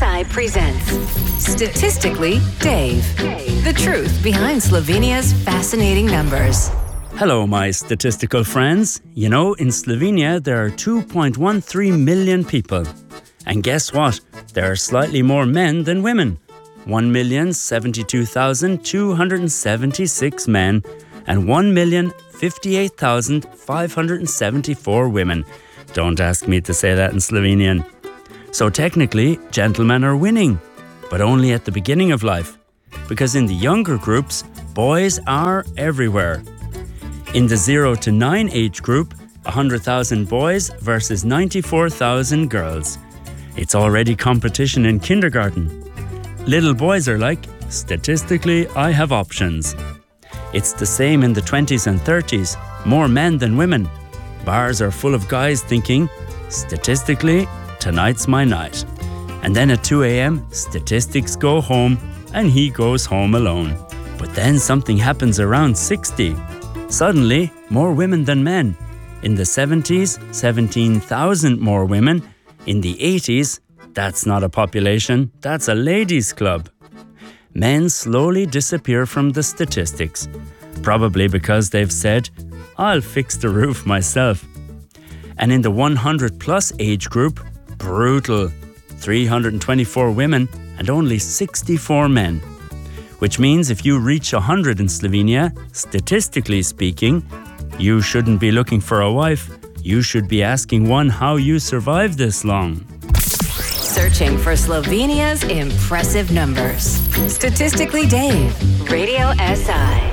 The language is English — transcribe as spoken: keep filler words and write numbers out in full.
S I presents Statistically Dave. The truth behind Slovenia's fascinating numbers. Hello, my statistical friends. You know, in Slovenia there are two point one three million people. And guess what? There are slightly more men than women. one million seventy-two thousand two hundred seventy-six men and one million fifty-eight thousand five hundred seventy-four women. Don't ask me to say that in Slovenian. So technically, gentlemen are winning, but only at the beginning of life, because in the younger groups, boys are everywhere. In the zero to nine age group, one hundred thousand boys versus ninety-four thousand girls. It's already competition in kindergarten. Little boys are like, statistically, I have options. It's the same in the twenties and thirties, more men than women. Bars are full of guys thinking, statistically, tonight's my night. And then at two a.m, statistics go home and he goes home alone. But then something happens around sixty. Suddenly, more women than men. In the seventies, seventeen thousand more women. In the eighties, that's not a population, that's a ladies' club. Men slowly disappear from the statistics, probably because they've said, I'll fix the roof myself. And in the one hundred plus age group, brutal, three hundred twenty-four women and only sixty-four men. Which means if you reach one hundred in Slovenia, statistically speaking, you shouldn't be looking for a wife. You should be asking one how you survived this long. Searching for Slovenia's impressive numbers. Statistically Dave, Radio S I.